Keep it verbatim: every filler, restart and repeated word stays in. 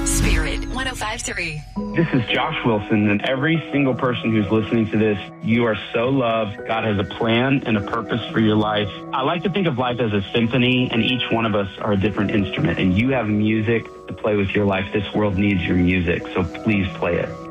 Spirit one oh five point three. This is Josh Wilson, and every single person who's listening to this, you are so loved. God has a plan and a purpose for your life. I like to think of life as a symphony, and each one of us are a different instrument, and you have music to play with your life. This world needs your music, so please play it.